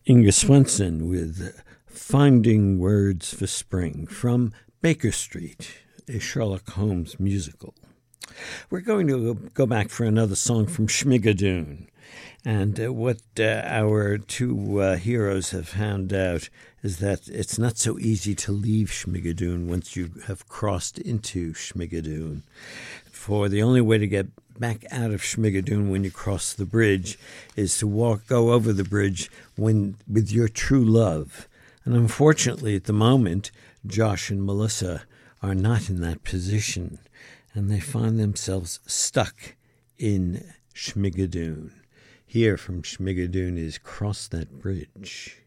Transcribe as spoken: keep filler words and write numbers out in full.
Inga Swenson with Finding Words for Spring from Baker Street, a Sherlock Holmes musical. We're going to go back for another song from Schmigadoon. And uh, what uh, our two uh, heroes have found out is that it's not so easy to leave Schmigadoon once you have crossed into Schmigadoon. For the only way to get back out of Schmigadoon when you cross the bridge is to walk, go over the bridge when with your true love. And unfortunately, at the moment, Josh and Melissa are not in that position, and they find themselves stuck in Schmigadoon. Here from Schmigadoon is Cross That Bridge.